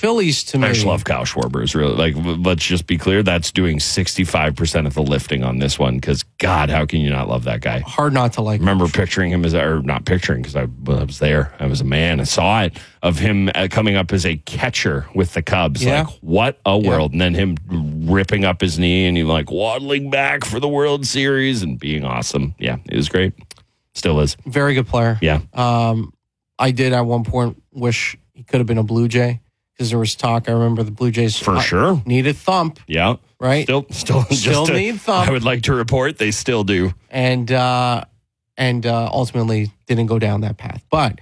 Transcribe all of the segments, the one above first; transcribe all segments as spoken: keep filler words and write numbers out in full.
Phillies to me. I just love Kyle Schwarber. Is really like. Let's just be clear. That's doing sixty-five percent of the lifting on this one. Because God, how can you not love that guy? Hard not to like. Remember picturing him as, or not picturing because I, well, I was there. I was a man. I saw it of him uh, coming up as a catcher with the Cubs. Yeah. Like what a world! Yeah. And then him ripping up his knee and he like waddling back for the World Series and being awesome. Yeah, it was great. Still is. Very good player. Yeah. Um, I did at one point wish he could have been a Blue Jay because there was talk. I remember the Blue Jays For uh, sure. needed thump. Yeah. Right. Still, still, Still just to, need thump. I would like to report they still do. and uh, and uh, ultimately didn't go down that path. But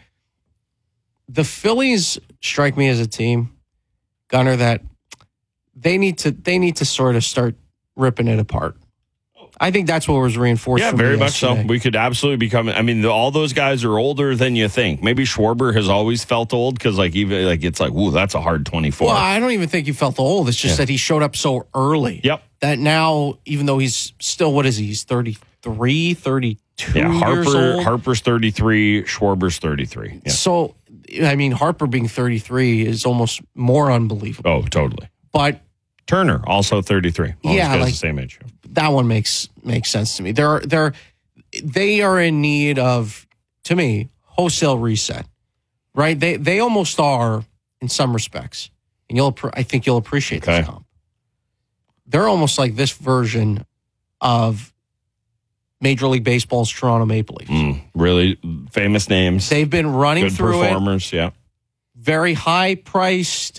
the Phillies strike me as a team, Gunner, that they need to they need to sort of start ripping it apart. I think that's what was reinforced. Yeah, for very me much so. yesterday. We could absolutely become. I mean, the, all those guys are older than you think. Maybe Schwarber has always felt old because, like, even like it's like, ooh, that's a hard twenty-four. Well, I don't even think he felt old. It's just Yeah. that he showed up so early. Yep. That now, even though he's still, what is he? He's thirty-three, thirty-two Yeah, years Harper old. Harper's thirty-three, Schwarber's thirty-three. Yeah. So, I mean, Harper being thirty-three is almost more unbelievable. Oh, totally. But Turner also thirty-three. All Yeah, those guys like- the same age. that one makes makes sense to me. They're they're they are in need of, to me, wholesale reset. Right? They they almost are in some respects, and you'll appre- I think you'll appreciate Okay. this comp. They're almost like this version of Major League Baseball's Toronto Maple Leafs. Mm, really famous names. They've been running Good through it, performers. Yeah. very high priced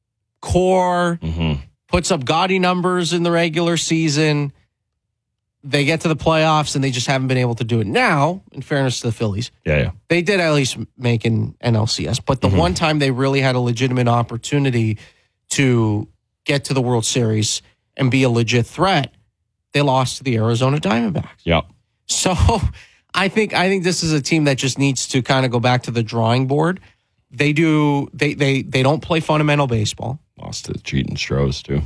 core. hmm Puts up gaudy numbers in the regular season. They get to the playoffs and they just haven't been able to do it. Now, in fairness to the Phillies, Yeah. Yeah. they did at least make an N L C S. But the Mhm. one time they really had a legitimate opportunity to get to the World Series and be a legit threat, they lost to the Arizona Diamondbacks. Yeah. So I think I think this is a team that just needs to kind of go back to the drawing board. They do they they they don't play fundamental baseball. Lost to cheating Stros too.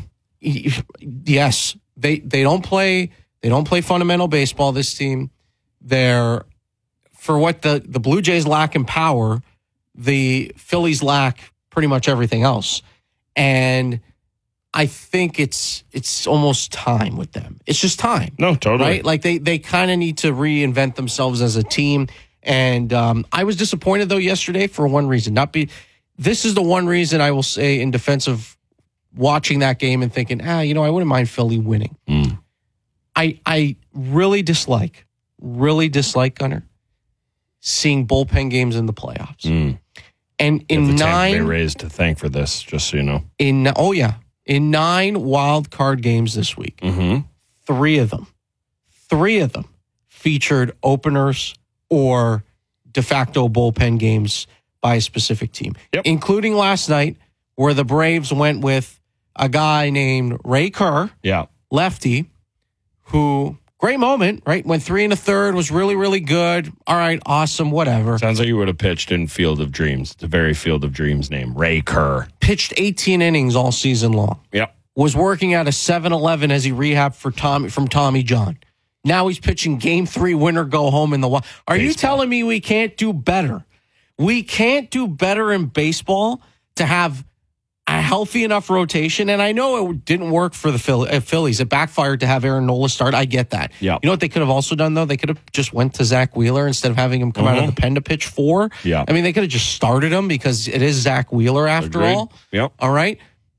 Yes, they they don't play they don't play fundamental baseball. This team, they're for what the the Blue Jays lack in power, the Phillies lack pretty much everything else, and I think it's it's almost time with them. It's just time, No, totally. right? Like they they kind of need to reinvent themselves as a team. And um, I was disappointed though yesterday for one reason. Not be this is the one reason I will say in defense of watching that game and thinking, ah, you know, I wouldn't mind Philly winning. Mm. I I really dislike, really dislike Gunner seeing bullpen games in the playoffs. Mm. And You have in the Tampa Bay nine, Rays to thank for this, just so you know. in oh yeah, in nine wild card games this week, Mm-hmm. three of them, three of them featured openers or de facto bullpen games by a specific team, Yep. including last night where the Braves went with a guy named Ray Kerr, Yeah. lefty, who, great moment, right? Went three and a third, was really, really good. All right, awesome, whatever. Sounds like you would have pitched in Field of Dreams. It's a very Field of Dreams name. Ray Kerr. Pitched eighteen innings all season long. Yep. Was working at a seven eleven as he rehabbed for Tommy from Tommy John. Now he's pitching game three, winner, go home in the wild. Are you Baseball. telling me we can't do better? We can't do better in baseball to have a healthy enough rotation. And I know it didn't work for the Phil- uh, Phillies. It backfired to have Aaron Nola start. I get that. Yeah. You know what they could have also done, though? They could have just went to Zach Wheeler instead of having him come out of the pen to pitch four. Yeah. I mean, they could have just started him because it is Zach Wheeler after Agreed. all. Yep. All right.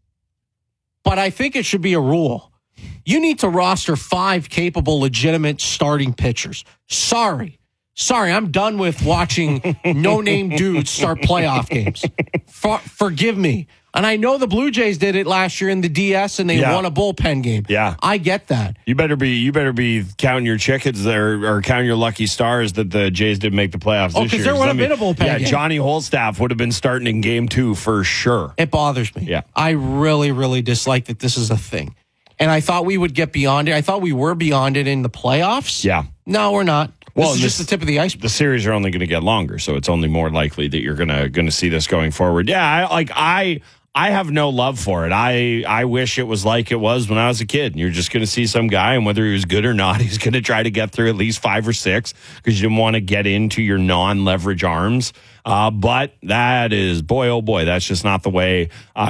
But I think it should be a rule. You need to roster five capable, legitimate starting pitchers. Sorry. Sorry, I'm done with watching no-name dudes start playoff games. For, forgive me. And I know the Blue Jays did it last year in the D S and they Yeah. won a bullpen game. Yeah. I get that. You better be you better be counting your chickens there or counting your lucky stars that the Jays did make the playoffs Oh, this 'cause year. there would have Let me- been a bullpen Yeah, game. Johnny Holstaff would have been starting in game two for sure. It bothers me. Yeah. I really, really dislike that this is a thing. And I thought we would get beyond it. I thought we were beyond it in the playoffs. Yeah. No, we're not. Well, this is and just this- the tip of the iceberg. The series are only going to get longer, so it's only more likely that you're gonna gonna see this going forward. Yeah, I, like I I have no love for it. I I wish it was like it was when I was a kid. You're just going to see some guy, and whether he was good or not, he's going to try to get through at least five or six because you didn't want to get into your non-leverage arms. Uh, but that is, boy, oh boy, that's just not the way uh,